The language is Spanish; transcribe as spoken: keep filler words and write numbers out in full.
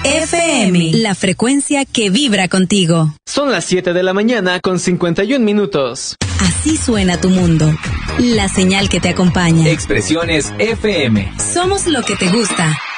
F M, la frecuencia que vibra contigo. Son las siete de la mañana con cincuenta y un minutos. Así suena tu mundo. La señal que te acompaña. Expresiones F M. Somos lo que te gusta.